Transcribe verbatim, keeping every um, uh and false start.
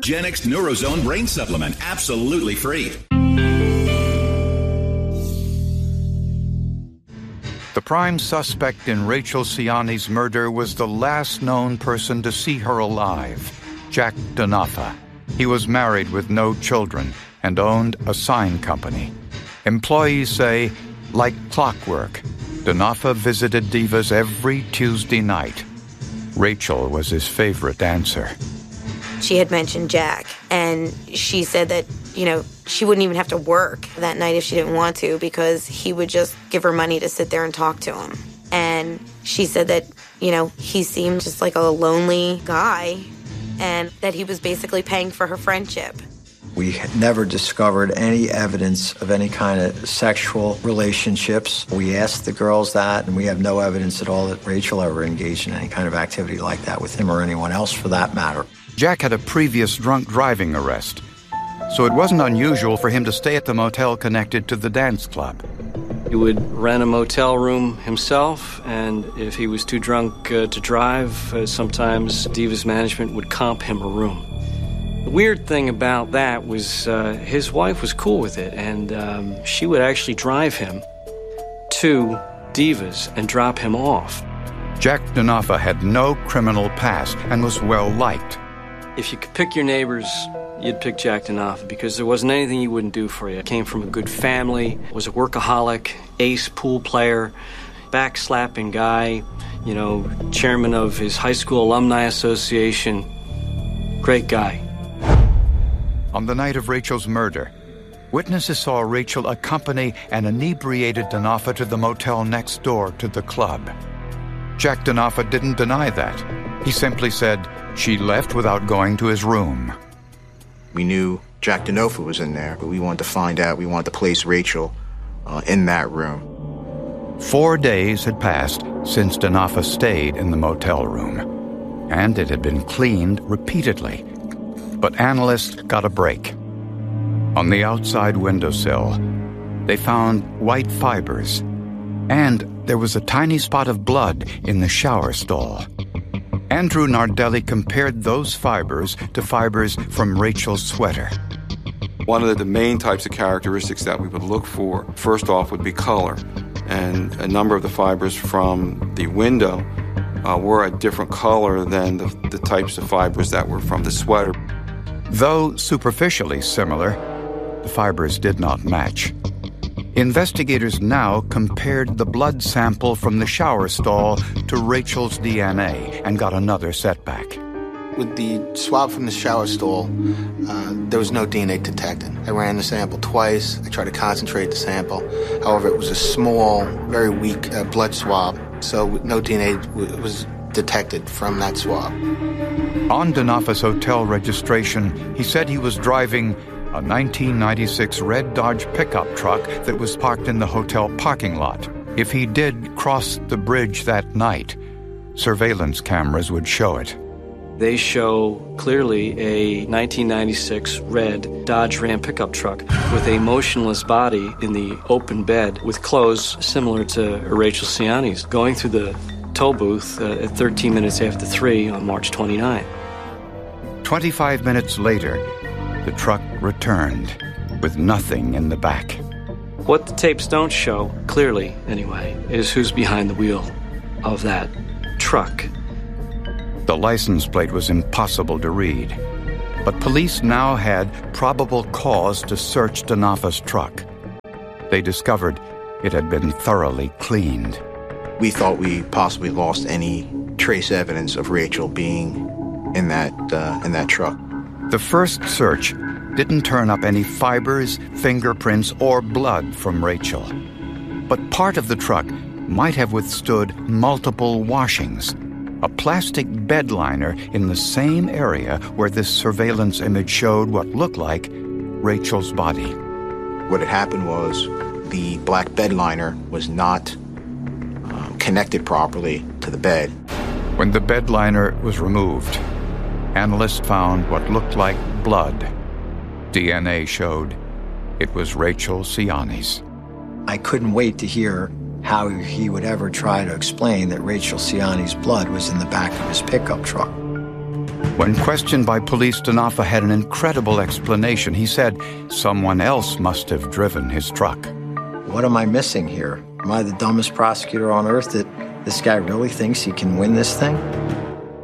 Genix Neurozone Brain Supplement, absolutely free. The prime suspect in Rachel Siani's murder was the last known person to see her alive, Jack Denofa. He was married with no children and owned a sign company. Employees say, like clockwork, Denofa visited Divas every Tuesday night. Rachel was his favorite dancer. She had mentioned Jack, and she said that, you know, she wouldn't even have to work that night if she didn't want to because he would just give her money to sit there and talk to him. And she said that, you know, he seemed just like a lonely guy and that he was basically paying for her friendship. We had never discovered any evidence of any kind of sexual relationships. We asked the girls that, and we have no evidence at all that Rachel ever engaged in any kind of activity like that with him or anyone else for that matter. Jack had a previous drunk driving arrest, so it wasn't unusual for him to stay at the motel connected to the dance club. He would rent a motel room himself, and if he was too drunk uh, to drive, uh, sometimes Divas management would comp him a room. The weird thing about that was uh, his wife was cool with it, and um, she would actually drive him to Divas and drop him off. Jack Denofa had no criminal past and was well-liked. If you could pick your neighbors, you'd pick Jack Denofa because there wasn't anything he wouldn't do for you. Came from a good family, was a workaholic, ace pool player, backslapping guy, you know, chairman of his high school alumni association. Great guy. On the night of Rachel's murder, witnesses saw Rachel accompany an inebriated Denofa to the motel next door to the club. Jack Denofa didn't deny that. He simply said she left without going to his room. We knew Jack Denofa was in there, but we wanted to find out, we wanted to place Rachel uh, in that room. Four days had passed since Denofa stayed in the motel room, and it had been cleaned repeatedly. But analysts got a break. On the outside windowsill, they found white fibers, and there was a tiny spot of blood in the shower stall. Andrew Nardelli compared those fibers to fibers from Rachel's sweater. One of the main types of characteristics that we would look for, first off, would be color. And a number of the fibers from the window uh, were a different color than the, the types of fibers that were from the sweater. Though superficially similar, the fibers did not match. Investigators now compared the blood sample from the shower stall to Rachel's D N A and got another setback. With the swab from the shower stall, uh, there was no D N A detected. I ran the sample twice. I tried to concentrate the sample. However, it was a small, very weak uh, blood swab, so no D N A w- was detected from that swab. On Denofa's hotel registration, he said he was driving a nineteen ninety-six red Dodge pickup truck that was parked in the hotel parking lot. If he did cross the bridge that night, surveillance cameras would show it. They show clearly a nineteen ninety-six red Dodge Ram pickup truck with a motionless body in the open bed with clothes similar to Rachel Siani's going through the toll booth uh, at thirteen minutes after three on March twenty-ninth. twenty-five minutes later, the truck returned with nothing in the back. What the tapes don't show, clearly anyway, is who's behind the wheel of that truck. The license plate was impossible to read, but police now had probable cause to search Denofa's truck. They discovered it had been thoroughly cleaned. We thought we possibly lost any trace evidence of Rachel being in that uh, in that truck. The first search didn't turn up any fibers, fingerprints, or blood from Rachel. But part of the truck might have withstood multiple washings. A plastic bed liner in the same area where this surveillance image showed what looked like Rachel's body. What had happened was the black bed liner was not um, connected properly to the bed. When the bed liner was removed, analysts found what looked like blood. D N A showed it was Rachel Siani's. I couldn't wait to hear how he would ever try to explain that Rachel Siani's blood was in the back of his pickup truck. When questioned by police, Denofa had an incredible explanation. He said someone else must have driven his truck. What am I missing here? Am I the dumbest prosecutor on earth that this guy really thinks he can win this thing?